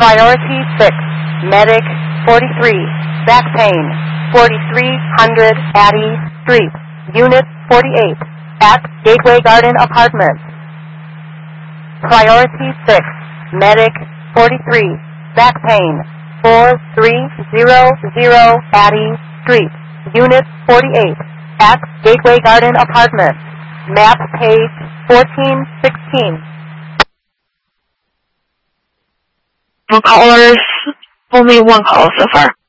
Priority 6, Medic 43, back pain, 4300 Addie Street, Unit 48, at Gateway Garden Apartments. Priority 6, Medic 43, back pain, 4300 Addie Street, Unit 48, at Gateway Garden Apartments. Map page 1416. Callers, only one call so far.